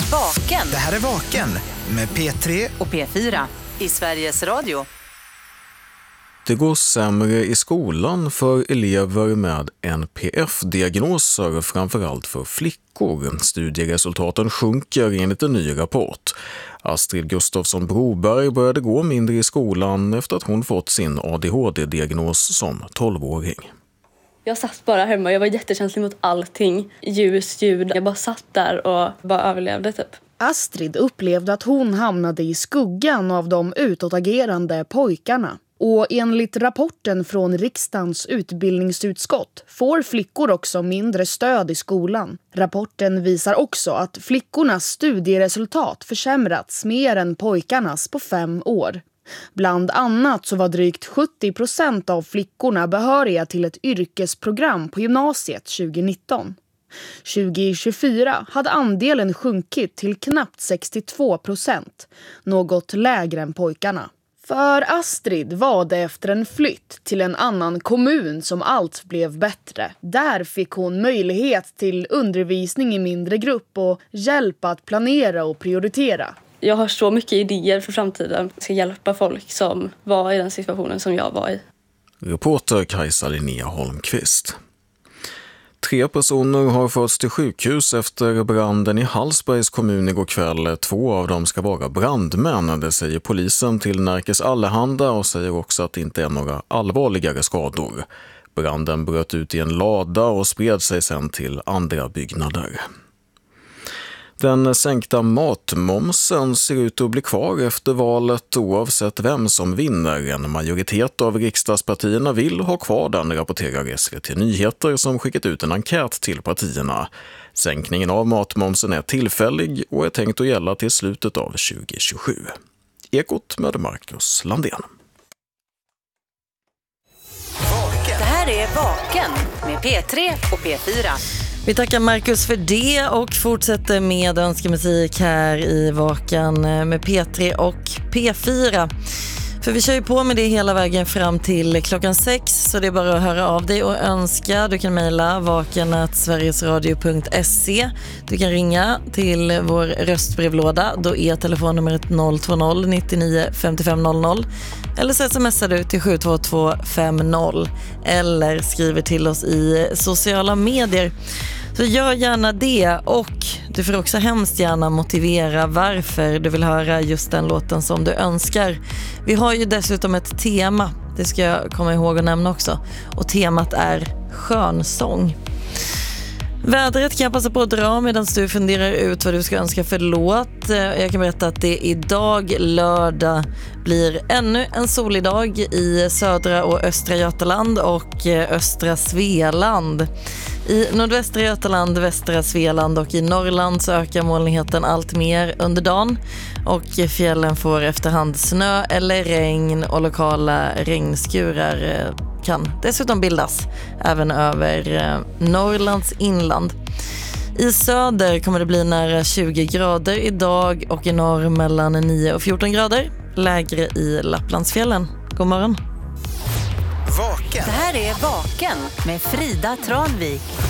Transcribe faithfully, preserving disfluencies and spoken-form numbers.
Vaken. Det här är Vaken med P tre och P fyra i Sveriges Radio. Det går sämre i skolan för elever med N P F-diagnoser, framförallt för flickor. Studieresultaten sjunker enligt en ny rapport. Astrid Gustafsson Broberg började gå mindre i skolan efter att hon fått sin A D H D-diagnos som tolvåring. Jag satt bara hemma, jag var jättekänslig mot allting. Ljus, ljud, jag bara satt där och bara överlevde typ. Astrid upplevde att hon hamnade i skuggan av de utåtagerande pojkarna. Och enligt rapporten från riksdagens utbildningsutskott får flickor också mindre stöd i skolan. Rapporten visar också att flickornas studieresultat försämrats mer än pojkarnas på fem år. Bland annat så var drygt sjuttio procent av flickorna behöriga till ett yrkesprogram på gymnasiet tjugonitton. tjugohundratjugofyra hade andelen sjunkit till knappt sextiotvå procent, något lägre än pojkarna. För Astrid var det efter en flytt till en annan kommun som allt blev bättre. Där fick hon möjlighet till undervisning i mindre grupp och hjälp att planera och prioritera. Jag har så mycket idéer för framtiden. Jag ska hjälpa folk som var i den situationen som jag var i. Reporter Kajsa Linnea Holmqvist. Tre personer har förts till sjukhus efter branden i Hallsbergs kommun igår kväll. Två av dem ska vara brandmän, det säger polisen till Närkes Allehanda, och säger också att det inte är några allvarligare skador. Branden bröt ut i en lada och spred sig sedan till andra byggnader. Den sänkta matmomsen ser ut att bli kvar efter valet oavsett vem som vinner. En majoritet av riksdagspartierna vill ha kvar den, rapporterar S V T Nyheter som skickat ut en enkät till partierna. Sänkningen av matmomsen är tillfällig och är tänkt att gälla till slutet av tjugohundratjugosju. Ekot med Marcus Landén. Det här är Vaken med P tre och P fyra. Vi tackar Marcus för det och fortsätter med önskemusik här i Vaken med P tre och P fyra. För vi kör ju på med det hela vägen fram till klockan sex, så det är bara att höra av dig och önska. Du kan mejla vaken at sverigesradio punkt se. Du kan ringa till vår röstbrevlåda. Då är telefonnumret noll två noll nittionio femtiofem noll noll. Eller så smsar du till sju två två fem noll. Eller skriver till oss i sociala medier. Så gör gärna det, och du får också hemskt gärna motivera varför du vill höra just den låten som du önskar. Vi har ju dessutom ett tema, det ska jag komma ihåg att nämna också. Och temat är skönsång. Vädret kan jag passa på att dra medan du funderar ut vad du ska önska för låt. Jag kan berätta att det idag, lördag, blir ännu en solig dag i södra och östra Götaland och östra Svealand. I nordvästra Götaland, västra Svealand och i Norrland så ökar molnigheten allt mer under dagen. Och fjällen får efterhand snö eller regn, och lokala regnskurar kan dessutom bildas även över Norrlands inland. I söder kommer det bli nära tjugo grader idag och i norr mellan nio och fjorton grader. Lägre i Lapplandsfjällen. God morgon. Vaken. Det här är Vaken med Frida Tranvik.